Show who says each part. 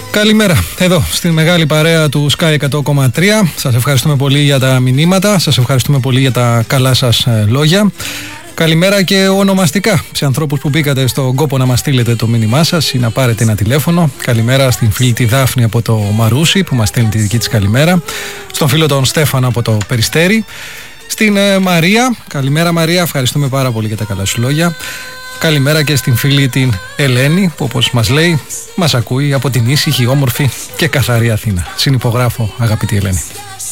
Speaker 1: Καλημέρα, εδώ στην μεγάλη παρέα του Sky 100,3. Σας ευχαριστούμε πολύ για τα μηνύματα, σας ευχαριστούμε πολύ για τα καλά σας λόγια. Καλημέρα και ονομαστικά σε ανθρώπους που μπήκατε στον κόπο να μας στείλετε το μήνυμά σας ή να πάρετε ένα τηλέφωνο. Καλημέρα στην φίλη τη Δάφνη από το Μαρούσι που μας στέλνει τη δική της καλημέρα. Στον φίλο τον Στέφανο από το Περιστέρι. Στην Μαρία, καλημέρα Μαρία, ευχαριστούμε πάρα πολύ για τα καλά σου λόγια. Καλημέρα και στην φίλη την Ελένη που, όπως μας λέει, μας ακούει από την ήσυχη, όμορφη και καθαρή Αθήνα. Συνυπογράφω, αγαπητή Ελένη.